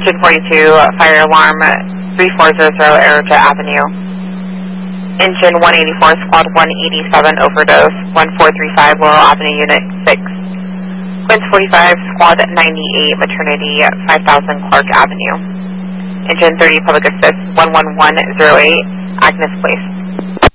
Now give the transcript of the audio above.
Engine 42, fire alarm 3400 Erica Avenue. Engine 184, squad 187, overdose 1435 Laurel Avenue, unit 6. Quince 45, squad 98, maternity 5000 Clark Avenue. Engine 30, public assist 11108, Agnes Place.